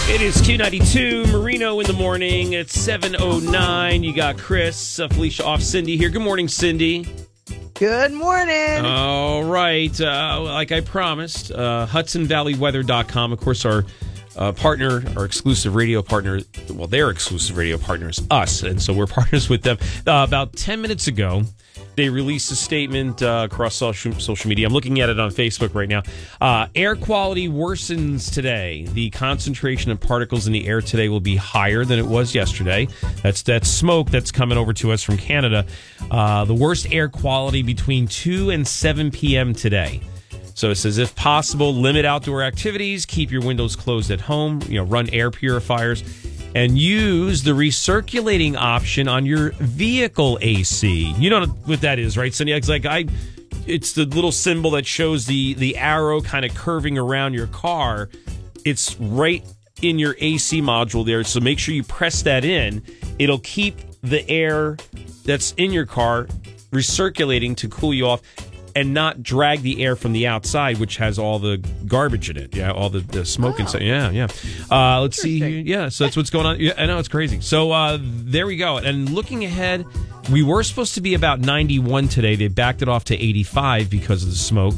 It is Q92, Marino in the morning. It's 7:09. You got Chris, Felicia off, Cindy here. Good morning, Cindy. Good morning. All right. Like I promised, HudsonValleyWeather.com, of course, our partner, our exclusive radio partner. Well, their exclusive radio partner is us, and so we're partners with them. About 10 minutes ago, they released a statement across social media. I'm looking at it on Facebook right now. Air quality worsens today. The concentration of particles in the air today will be higher than it was yesterday. That's that smoke that's coming over to us from Canada. The worst air quality between 2 and 7 p.m. today. So it says, if possible, limit outdoor activities, keep your windows closed at home, run air purifiers, and use the recirculating option on your vehicle AC. You know what that is, right, Cindy? It's it's the little symbol that shows the arrow kind of curving around your car. It's right in your AC module there, so make sure you press that in. It'll keep the air that's in your car recirculating to cool you off and not drag the air from the outside, which has all the garbage in it. Yeah, all the smoke and stuff. Yeah. Let's see here. Yeah, so that's what's going on. Yeah, I know, it's crazy. So there we go. And looking ahead, we were supposed to be about 91 today. They backed it off to 85 because of the smoke.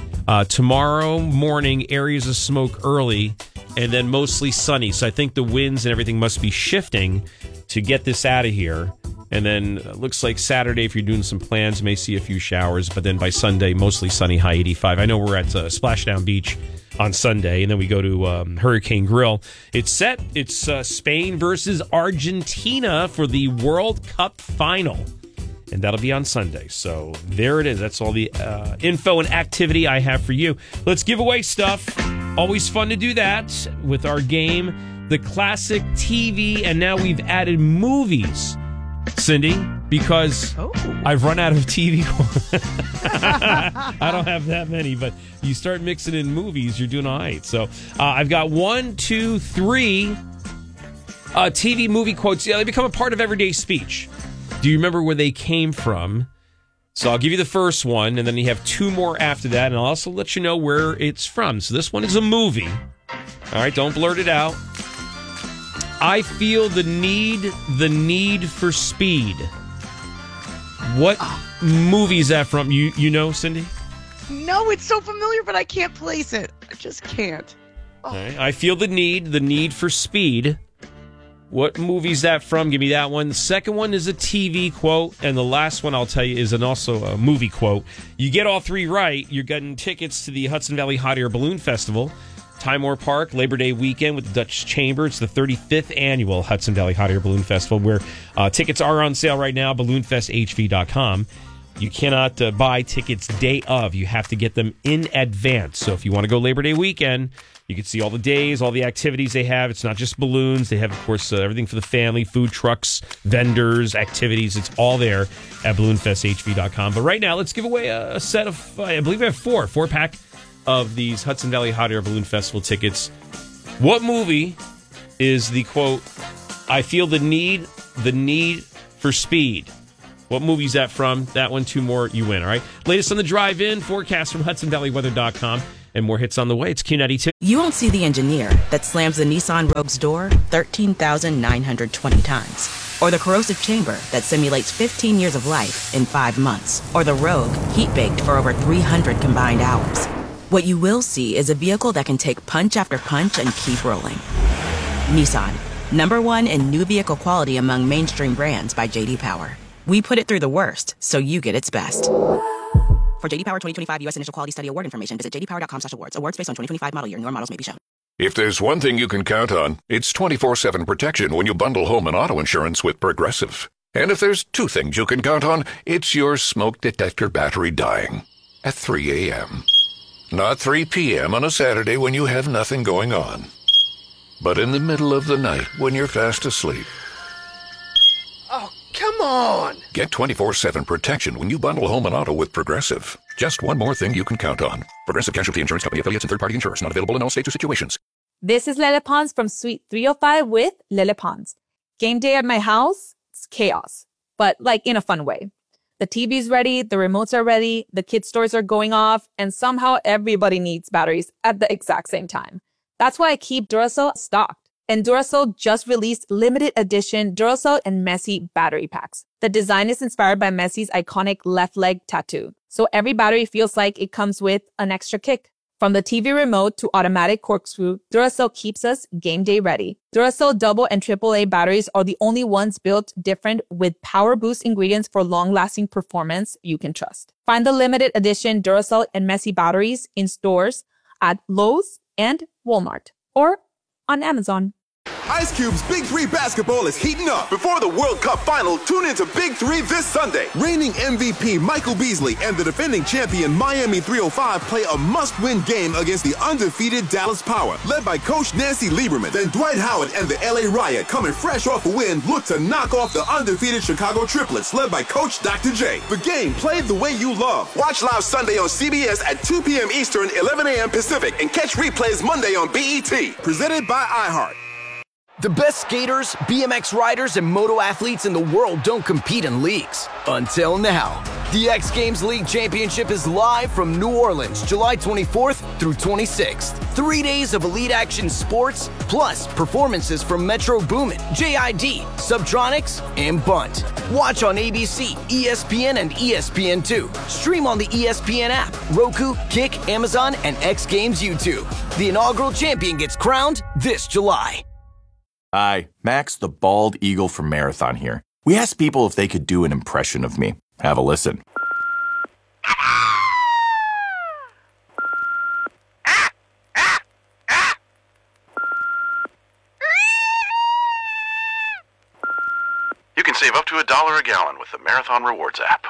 Tomorrow morning, areas of smoke early, and then mostly sunny. So I think the winds and everything must be shifting to get this out of here. And then it looks like Saturday, if you're doing some plans, may see a few showers. But then by Sunday, mostly sunny, high 85. I know we're at Splashdown Beach on Sunday, and then we go to Hurricane Grill. It's set. It's Spain versus Argentina for the World Cup final. And that'll be on Sunday. So there it is. That's all the info and activity I have for you. Let's give away stuff. Always fun to do that with our game, the classic TV, and now we've added movies. Cindy, because I've run out of TV. I don't have that many, but you start mixing in movies, you're doing all right. So I've got 1, 2, 3 TV movie quotes. Yeah, they become a part of everyday speech. Do you remember where they came from? So I'll give you the first one, and then you have 2 more after that, and I'll also let you know where it's from. So this one is a movie. All right, don't blurt it out. I feel the need for speed. What movie is that from? You know, Cindy? No, it's so familiar, but I can't place it. I just can't. All right. I feel the need for speed. What movie is that from? Give me that one. The second one is a TV quote, and the last one I'll tell you is also a movie quote. You get all 3 right, you're getting tickets to the Hudson Valley Hot Air Balloon Festival. Timor Park, Labor Day weekend with the Dutch Chamber. It's the 35th annual Hudson Valley Hot Air Balloon Festival, where tickets are on sale right now, balloonfesthv.com. You cannot buy tickets day of. You have to get them in advance. So if you want to go Labor Day weekend, you can see all the days, all the activities they have. It's not just balloons. They have, of course, everything for the family, food trucks, vendors, activities. It's all there at balloonfesthv.com. But right now, let's give away a set of, I believe we have 4-pack of these Hudson Valley Hot Air Balloon Festival tickets. What movie is the quote, I feel the need for speed? What movie is that from? That one, 2 more, you win, all right? Latest on the drive-in, forecast from HudsonValleyWeather.com, and more hits on the way. It's Q92. You won't see the engineer that slams the Nissan Rogue's door 13,920 times. Or the corrosive chamber that simulates 15 years of life in 5 months. Or the Rogue heat-baked for over 300 combined hours. What you will see is a vehicle that can take punch after punch and keep rolling. Nissan, #1 in new vehicle quality among mainstream brands by J.D. Power. We put it through the worst, so you get its best. For J.D. Power 2025 U.S. Initial Quality Study Award information, visit jdpower.com/awards. Awards based on 2025 model year. Newer models may be shown. If there's one thing you can count on, it's 24/7 protection when you bundle home and auto insurance with Progressive. And if there's 2 things you can count on, it's your smoke detector battery dying at 3 a.m. Not 3 p.m. on a Saturday when you have nothing going on, but in the middle of the night when you're fast asleep. Oh, come on. Get 24/7 protection when you bundle home and auto with Progressive. Just one more thing you can count on. Progressive Casualty Insurance Company, affiliates, and third-party insurers. Not available in all states or situations. This is Lele Pons from Suite 305 with Lele Pons. Game day at my house, it's chaos, but like in a fun way. The TV's ready, the remotes are ready, the kids' toys are going off, and somehow everybody needs batteries at the exact same time. That's why I keep Duracell stocked. And Duracell just released limited edition Duracell and Messi battery packs. The design is inspired by Messi's iconic left leg tattoo, so every battery feels like it comes with an extra kick. From the TV remote to automatic corkscrew, Duracell keeps us game day ready. Duracell double and AAA batteries are the only ones built different with power boost ingredients for long-lasting performance you can trust. Find the limited edition Duracell and Messi batteries in stores at Lowe's and Walmart or on Amazon. Ice Cube's Big 3 basketball is heating up. Before the World Cup final, tune into Big 3 this Sunday. Reigning MVP Michael Beasley and the defending champion Miami 305 play a must-win game against the undefeated Dallas Power, led by Coach Nancy Lieberman. Then Dwight Howard and the LA Riot, coming fresh off a win, look to knock off the undefeated Chicago Triplets, led by Coach Dr. J. The game played the way you love. Watch live Sunday on CBS at 2 p.m. Eastern, 11 a.m. Pacific, and catch replays Monday on BET. Presented by iHeart. The best skaters, BMX riders, and moto athletes in the world don't compete in leagues. Until now. The X Games League Championship is live from New Orleans, July 24th through 26th. 3 days of elite action sports, plus performances from Metro Boomin, JID, Subtronics, and Bunt. Watch on ABC, ESPN, and ESPN2. Stream on the ESPN app, Roku, Kick, Amazon, and X Games YouTube. The inaugural champion gets crowned this July. Hi, Max the Bald Eagle from Marathon here. We asked people if they could do an impression of me. Have a listen. You can save up to $1 a gallon with the Marathon Rewards app.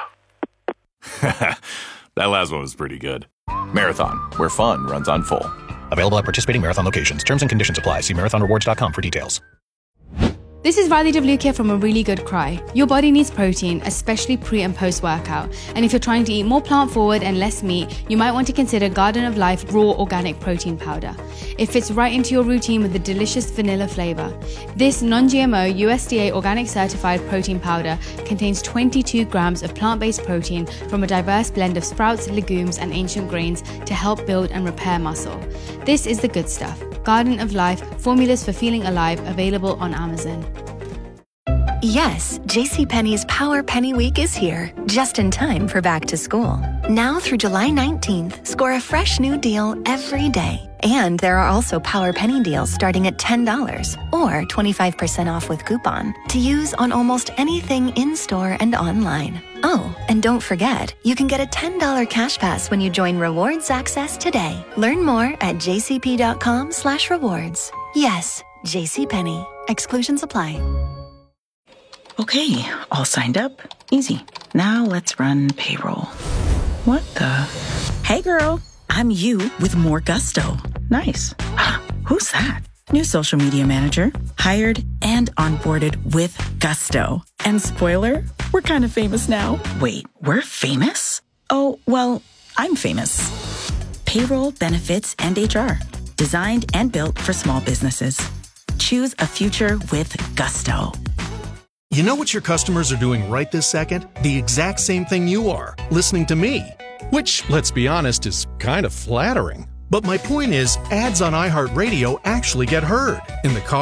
That last one was pretty good. Marathon, where fun runs on full. Available at participating Marathon locations. Terms and conditions apply. See marathonrewards.com for details. This is Riley DeVluca from A Really Good Cry. Your body needs protein, especially pre and post workout. And if you're trying to eat more plant forward and less meat, you might want to consider Garden of Life Raw Organic Protein Powder. It fits right into your routine with a delicious vanilla flavor. This non-GMO USDA organic certified protein powder contains 22 grams of plant-based protein from a diverse blend of sprouts, legumes, and ancient grains to help build and repair muscle. This is the good stuff. Garden of Life, formulas for feeling alive, available on Amazon. Yes, JCPenney's Power Penny Week is here, just in time for back to school. Now through July 19th, score a fresh new deal every day. And there are also Power Penny deals starting at $10 or 25% off with coupon to use on almost anything in-store and online. Oh, and don't forget, you can get a $10 cash pass when you join Rewards Access today. Learn more at jcp.com/rewards. Yes, JCPenney. Exclusions apply. Okay, all signed up. Easy. Now let's run payroll. What the? Hey girl, I'm you with more gusto. Nice. Who's that? New social media manager, hired and onboarded with gusto. And spoiler, we're kind of famous now. Wait, we're famous? Oh, well, I'm famous. Payroll, benefits, and HR. Designed and built for small businesses. Choose a future with gusto. You know what your customers are doing right this second? The exact same thing you are, listening to me. Which, let's be honest, is kind of flattering. But my point is, ads on iHeartRadio actually get heard in the car.